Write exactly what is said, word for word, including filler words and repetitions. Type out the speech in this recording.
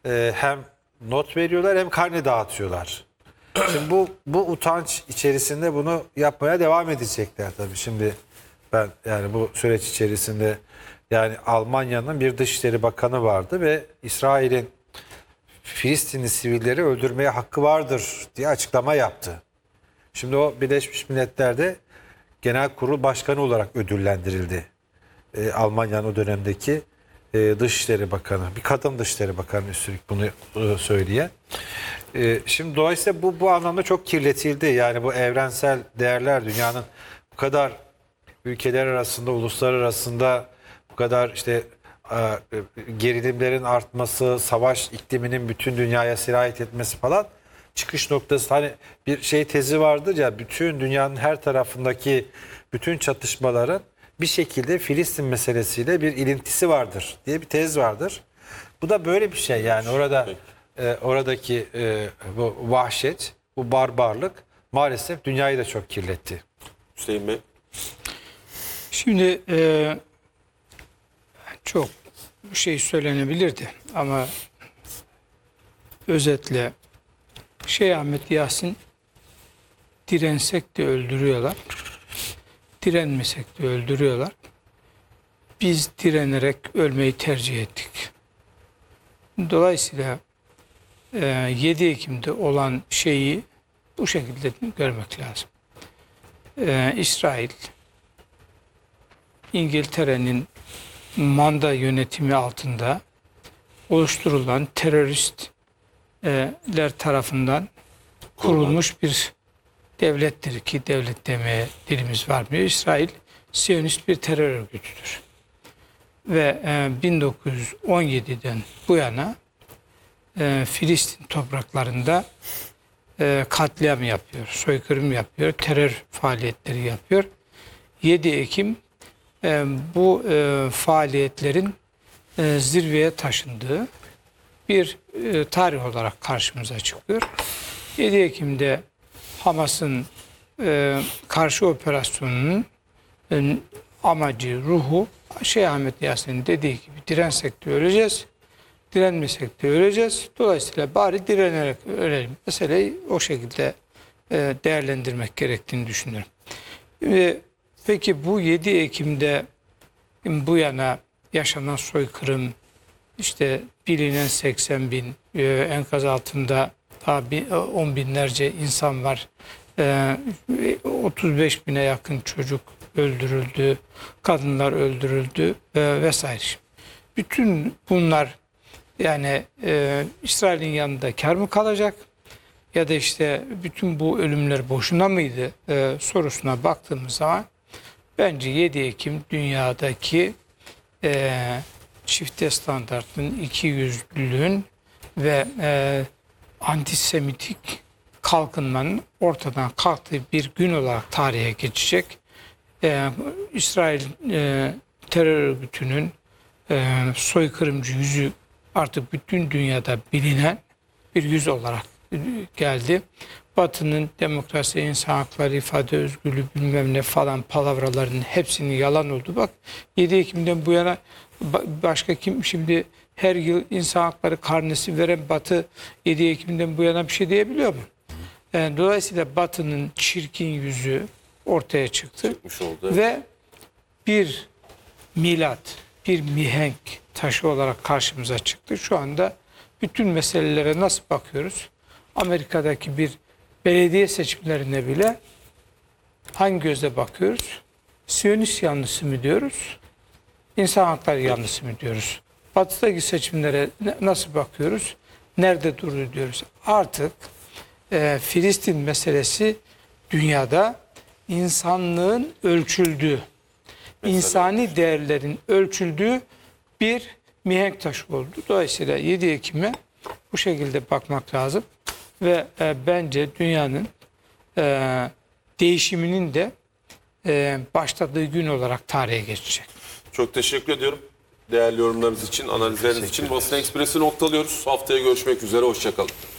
e, hem not veriyorlar hem karne dağıtıyorlar. Şimdi bu bu utanç içerisinde bunu yapmaya devam edecekler tabii. Şimdi ben yani bu süreç içerisinde yani Almanya'nın bir Dışişleri Bakanı vardı ve İsrail'in Filistinli sivilleri öldürmeye hakkı vardır diye açıklama yaptı. Şimdi o Birleşmiş Milletler'de Genel Kurul Başkanı olarak ödüllendirildi. Ee, Almanya'nın o dönemdeki e, Dışişleri Bakanı. Bir kadın Dışişleri Bakanı üstelik bunu e, söyleyen. E, şimdi dolayısıyla bu bu anlamda çok kirletildi. Yani bu evrensel değerler dünyanın bu kadar ülkeler arasında, uluslar arasında bu kadar işte e, gerilimlerin artması, savaş ikliminin bütün dünyaya sirayet etmesi falan çıkış noktası. Hani bir şey tezi vardır ya, bütün dünyanın her tarafındaki bütün çatışmaların bir şekilde Filistin meselesiyle bir ilintisi vardır diye bir tez vardır. Bu da böyle bir şey yani orada e, oradaki e, bu vahşet, bu barbarlık maalesef dünyayı da çok kirletti. Hüseyin Bey. Şimdi e, çok şey söylenebilirdi ama özetle Şeyh Ahmet Yasin dirensek de öldürüyorlar, direnmesek de öldürüyorlar. Biz direnerek ölmeyi tercih ettik. Dolayısıyla e, yedi Ekim'de olan şeyi bu şekilde görmek lazım. E, İsrail, İngiltere'nin manda yönetimi altında oluşturulan teröristler tarafından kurulmuş bir devlettir ki devlet demeye dilimiz varmıyor. İsrail Siyonist bir terör örgütüdür. Ve bin dokuz yüz on yedi'den bu yana Filistin topraklarında katliam yapıyor, soykırım yapıyor, terör faaliyetleri yapıyor. yedi Ekim bu faaliyetlerin zirveye taşındığı bir tarih olarak karşımıza çıkıyor. yedi Ekim'de Hamas'ın karşı operasyonunun amacı, ruhu Şeyh Ahmet Yasin'in dediği gibi dirensek de öleceğiz, direnmesek de öleceğiz. Dolayısıyla bari direnerek ölelim. Meseleyi o şekilde değerlendirmek gerektiğini düşünüyorum. Ve peki bu yedi Ekim'de bu yana yaşanan soykırım, işte bilinen seksen bin, enkaz altında daha on binlerce insan var, otuz beş bine yakın çocuk öldürüldü, kadınlar öldürüldü vesaire. Bütün bunlar yani e, İsrail'in yanında kar mı kalacak ya da işte bütün bu ölümler boşuna mıydı e, sorusuna baktığımız zaman bence yedi Ekim dünyadaki e, çifte standartın, ikiyüzlülüğün ve e, antisemitik kalkınmanın ortadan kalktığı bir gün olarak tarihe geçecek. E, İsrail e, terör örgütünün e, soykırımcı yüzü artık bütün dünyada bilinen bir yüz olarak geldi. Batı'nın demokrasi, insan hakları, ifade özgürlüğü bilmem ne falan palavralarının hepsinin yalan oldu. Bak yedi Ekim'den bu yana başka kim şimdi her yıl insan hakları karnesi veren Batı yedi Ekim'den bu yana bir şey diyebiliyor mu? Yani dolayısıyla Batı'nın çirkin yüzü ortaya çıktı. Çıkmış oldu, evet. Ve bir milat, bir mihenk taşı olarak karşımıza çıktı. Şu anda bütün meselelere nasıl bakıyoruz? Amerika'daki bir belediye seçimlerine bile hangi gözle bakıyoruz? Siyonist yanlısı mı diyoruz? İnsan hakları yanlısı mı diyoruz? Batı'daki seçimlere nasıl bakıyoruz? Nerede durur diyoruz? Artık e, Filistin meselesi dünyada insanlığın ölçüldüğü, mesela insani değerlerin ölçüldüğü bir mihenk taşı oldu. Dolayısıyla yedi Ekim'e bu şekilde bakmak lazım. Ve e, bence dünyanın e, değişiminin de e, başladığı gün olarak tarihe geçecek. Çok teşekkür ediyorum. Değerli yorumlarınız için, analizleriniz için. Basın Ekspresi noktalıyoruz. Haftaya görüşmek üzere. Hoşçakalın.